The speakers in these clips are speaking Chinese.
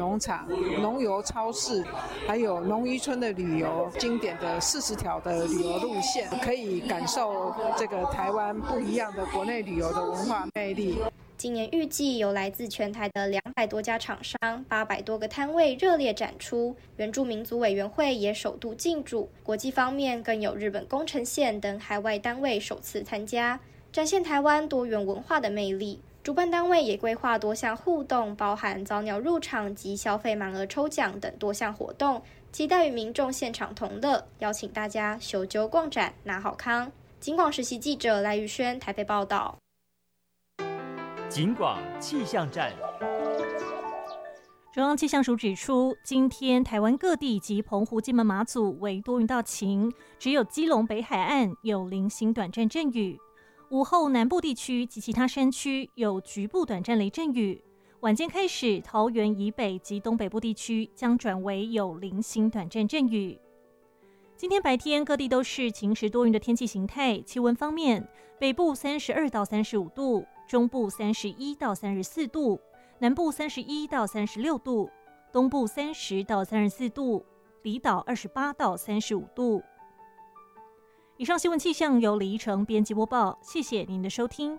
农场、农游超市，还有农渔村的旅游，经典的40条的旅游路线，可以感受这个台湾不一样的国内旅游的文化魅力。 今年预计有来自全台的200多家厂商、800多个摊位热烈展出，原住民族委员会也首度进驻，国际方面更有日本宫城县等海外单位首次参加，展现台湾多元文化的魅力。主办单位也规划多项互动，包含早鸟入场及消费满额抽奖等多项活动，期待与民众现场同乐，邀请大家修究逛展拿好康。警广实习记者赖玉轩台北报道。 警广气象站。 中央气象署指出，今天台湾各地及澎湖、金门、马祖为多云到晴，只有基隆北海岸有零星短暂阵雨。午后南部地区及其他山区有局部短暂雷阵雨。晚间开始，桃园以北及东北部地区将转为有零星短暂阵雨。今天白天各地都是晴时多云的天气形态。气温方面，北部32到35度，中部31到34度，南部31到36度，东部30到34度，离岛28到35度。以上新闻气象由李依晨编辑播报，谢谢您的收听。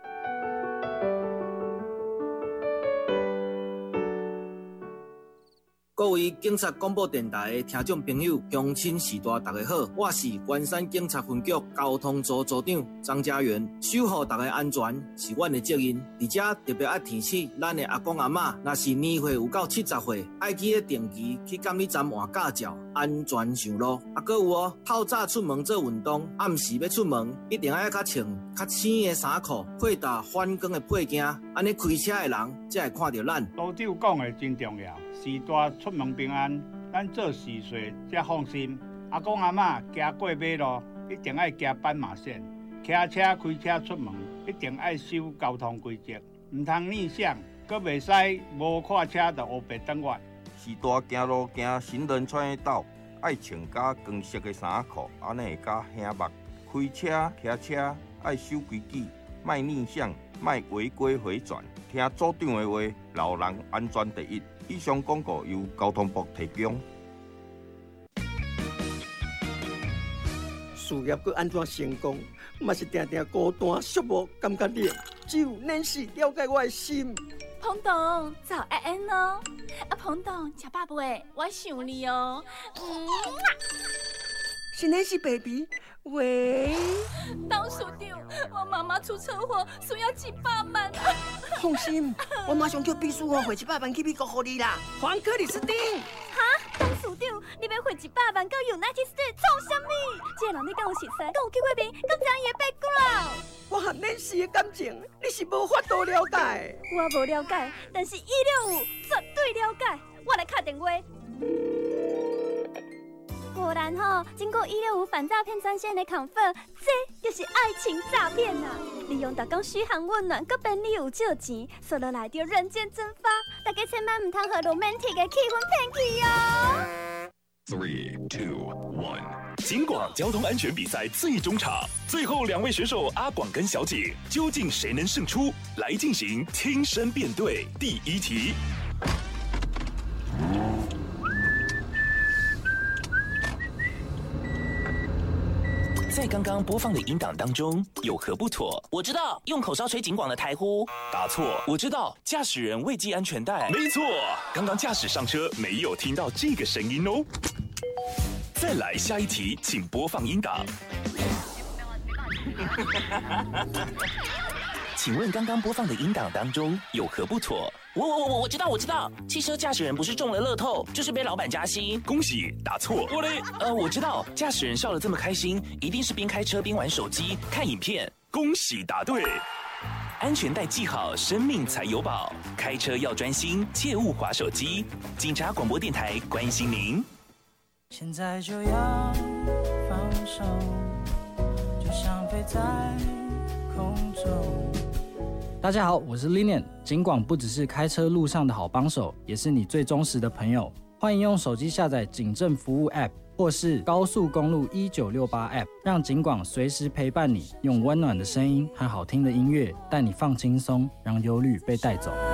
各位警察广播电台的听众朋友，乡亲时代大家好，我是关山警察分局交通组组长张家元。守护大家安全是阮的责任，而且特别爱提醒咱的阿公阿嬷，若是年岁有到70岁，爱记得定期去监理站换驾照，安全上路。还有哦，透早出门做运动，暗时要出门，一定爱较穿较浅的衫裤，配搭反光的配件，安尼开车的人才会看到咱。 都长讲的真重要，时代出门平安，咱做事岁才放心。阿公阿嬷行过马路，一定爱行斑马线。骑车开车出门，一定爱守交通规则，唔通逆向，阁袂使无看车就黑白转弯。 时代行路行行人穿的道，爱穿加光色的衫裤，安尼会较显目。开车骑车爱守规矩，莫逆向，莫违规回转。听组长的话，老人安全第一。以上广告由交通部提供。 事业佮安怎成功，嘛是定定孤单寂寞，感觉你只有恁是了解我的心。 彭董，早安哦！啊，彭董，吃饱未？我想你哦。 是恁是 baby。喂， 董事长，我妈妈出车祸，需要700万啊！ 放心，我马上叫秘书汇700万去美国给你啦，还克里斯汀。 哈，董事长，你要汇100万到 United States 做什么？这个人你敢有熟悉？敢有去过面？敢知伊的 background？ 我和恁是的感情，你是无法度了解。 我无了解，但是165绝对了解。我来打电话。果然吼，经过165反诈骗专线的confirm，这就是爱情诈骗呐！利用打工嘘寒问暖，搁便利有借钱，说落来就人间蒸发。大家千万唔通和 romantic 的气氛骗去哦。 3、2、1，警广交通安全比赛最终场，最后2位选手阿广跟小景，究竟谁能胜出？来进行听声辨对。第1题。在刚刚播放的音档当中有何不妥？ 我知道，用口哨吹警广的台呼。 答错。 我知道，驾驶人未系安全带。 没错，刚刚驾驶上车没有听到这个声音哦。再来下一题，请播放音档。 请问刚刚播放的音档当中有何不妥？我知道，汽车驾驶人不是中了乐透，就是被老板加薪。 恭喜，答错。 我知道，驾驶人笑得这么开心，一定是边开车边玩手机看影片。 恭喜，答对。 安全带系好，生命才有保。开车要专心，切勿滑手机。警察广播电台关心您。 现在就要放手，就像飞在空中。 大家好，我是 Linian。警广不只是开车路上的好帮手，也是你最忠实的朋友。欢迎用手机下载警政服务 App 或是高速公路1968 App， 让警广随时陪伴你，用温暖的声音和好听的音乐带你放轻松，让忧虑被带走。